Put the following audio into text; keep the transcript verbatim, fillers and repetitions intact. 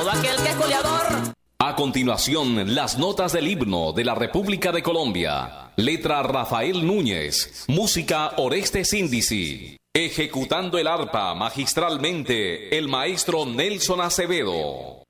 todo aquel que es goleador. A continuación, las notas del himno de la República de Colombia. Letra Rafael Núñez. Música Oreste Síndici. Ejecutando el arpa magistralmente, el maestro Nelson Acevedo.